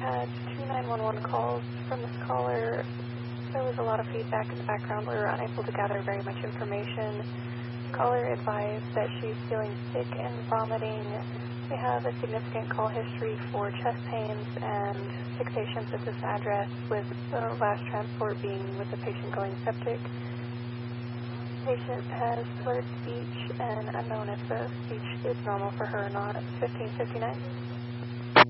had two 911 calls from this caller. There was a lot of feedback in the background. We were unable to gather very much information. The caller advised that she's feeling sick and vomiting. We have a significant call history for chest pains and fixations at this address, with the last transport being with the patient going septic. Patient has slurred speech and unknown if the speech is normal for her or not. 1559.